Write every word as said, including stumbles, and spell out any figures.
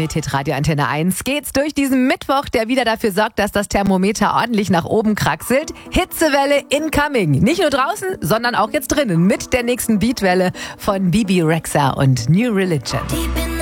Mit Hitradio Antenne eins geht's durch diesen Mittwoch, der wieder dafür sorgt, dass das Thermometer ordentlich nach oben kraxelt. Hitzewelle incoming. Nicht nur draußen, sondern auch jetzt drinnen mit der nächsten Beatwelle von Bebe Rexha und New Religion.